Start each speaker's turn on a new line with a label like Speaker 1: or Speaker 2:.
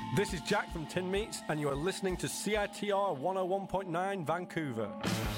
Speaker 1: This is Jack from Tin Meats, and you are listening to CITR 101.9 Vancouver.